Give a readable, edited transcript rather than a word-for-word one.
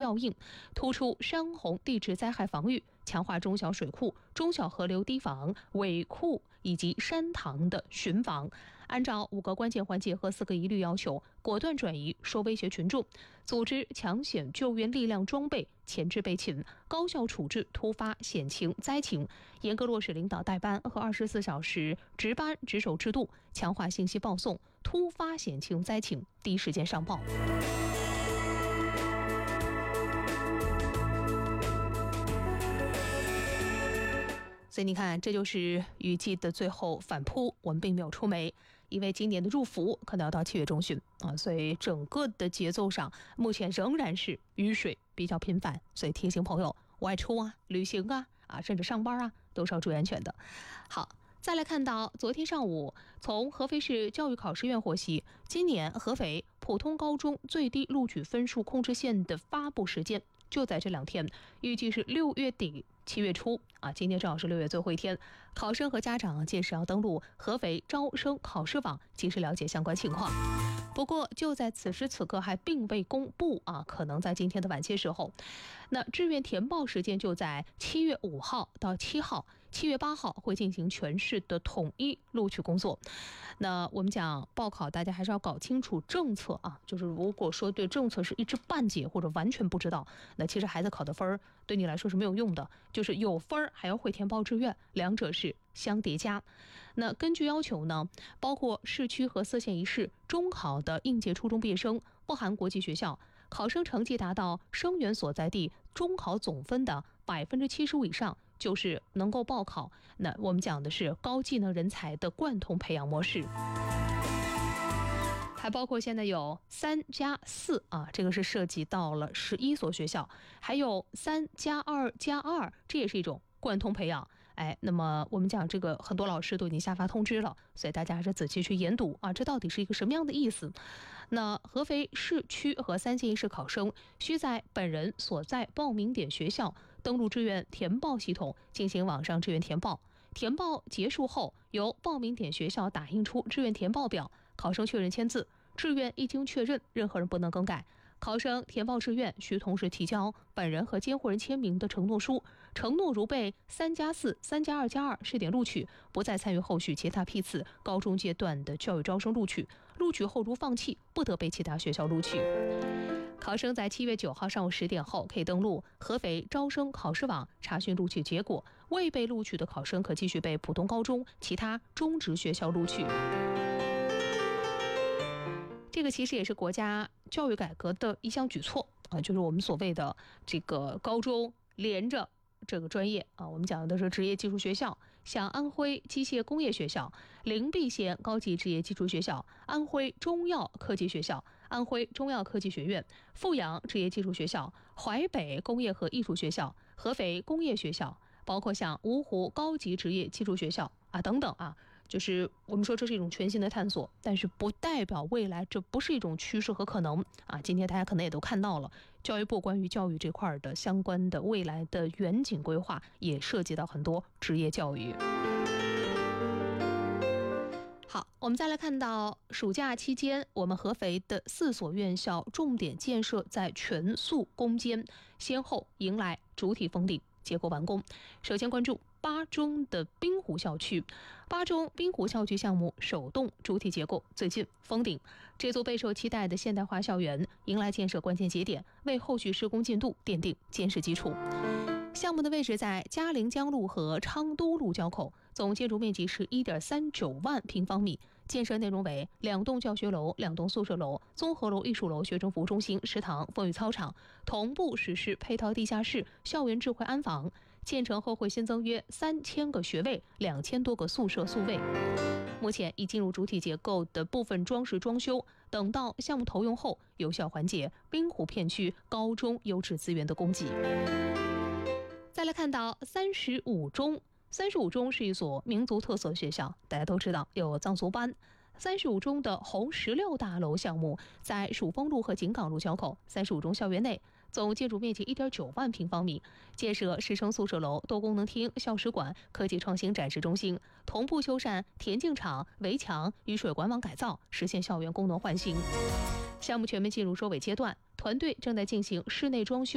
效应，突出山洪地质灾害防御，强化中小水库、中小河流堤防、尾库以及山塘的巡防，按照5个关键环节和4个一律要求，果断转移受威胁群众，组织抢险救援力量装备前置备勤，高效处置突发险情灾情，严格落实领导带班和24小时值班值守制度，强化信息报送，突发险情灾情第一时间上报。所以你看，这就是雨季的最后反扑，我们并没有出梅，因为今年的入伏可能要到7月中旬啊，所以整个的节奏上目前仍然是雨水比较频繁，所以提醒朋友外出啊、旅行啊甚至上班啊都是要注意安全的。好，再来看到昨天上午，从合肥市教育考试院获悉，今年合肥普通高中最低录取分数控制线的发布时间就在这2天，预计是6月底7月初啊，今天正好是6月最后一天，考生和家长届时要登录合肥招生考试网，及时了解相关情况。不过就在此时此刻还并未公布啊，可能在今天的晚些时候，那志愿填报时间就在7月5号到7号，7月8号会进行全市的统一录取工作。那我们讲报考，大家还是要搞清楚政策啊，就是如果说对政策是一知半解或者完全不知道，那其实孩子考的分对你来说是没有用的，就是有分还要会填报志愿，两者是相叠加。那根据要求呢，包括市区和4县1市中考的应届初中毕业生，不含国际学校，考生成绩达到生源所在地中考总分的75%以上，就是能够报考。那我们讲的是高技能人才的贯通培养模式。还包括现在有3+4啊，这个是涉及到了11所学校，还有3+2+2，这也是一种贯通培养。那么我们讲这个很多老师都已经下发通知了，所以大家还是仔细去研读啊，这到底是一个什么样的意思？那合肥市区和3县1市考生需在本人所在报名点学校登录志愿填报系统进行网上志愿填报，填报结束后由报名点学校打印出志愿填报表，考生确认签字，志愿一经确认，任何人不能更改。考生填报志愿需同时提交本人和监护人签名的承诺书，承诺如被3+4、3+2+2试点录取，不再参与后续其他批次高中阶段的教育招生录取，录取后如放弃，不得被其他学校录取。考生在7月9号上午10点后可以登录合肥招生考试网查询录取结果，未被录取的考生可继续被普通高中其他中职学校录取。这个其实也是国家教育改革的一项举措啊，就是我们所谓的这个高中连着这个专业啊，我们讲的是职业技术学校，像安徽机械工业学校、灵璧县高级职业技术学校、安徽中药科技学校、安徽中药科技学院、阜阳职业技术学校、淮北工业和艺术学校、合肥工业学校，包括像芜湖高级职业技术学校啊等等啊。就是我们说这是一种全新的探索，但是不代表未来这不是一种趋势和可能啊。今天大家可能也都看到了，教育部关于教育这块的相关的未来的远景规划，也涉及到很多职业教育。好，我们再来看到暑假期间，我们合肥的4所院校重点建设在全速攻坚，先后迎来主体封顶，结构完工。首先关注巴中的滨湖校区，巴中滨湖校区项目首栋主体结构最近封顶，这座备受期待的现代化校园迎来建设关键节点，为后续施工进度奠定坚实基础。项目的位置在嘉陵江路和昌都路交口，总建筑面积是1.39万平方米，建设内容为2栋教学楼、2栋宿舍楼、综合楼、艺术楼、学生服务中心、食堂、风雨操场，同步实施配套地下室、校园智慧安防。建成后会新增约3000个学位、2000多个宿舍宿位。目前已进入主体结构的部分装饰装修，等到项目投用后，有效缓解滨湖片区高中优质资源的供给。再来看到35中，35中是一所民族特色学校，大家都知道有藏族班。35中的红石榴大楼项目在蜀峰路和井岗路交口，35中校园内总建筑面积1.9万平方米，建设师生宿舍楼、多功能厅、校史馆、科技创新展示中心，同步修缮田径场、围墙与水管网改造，实现校园功能焕新。项目全面进入收尾阶段，团队正在进行室内装修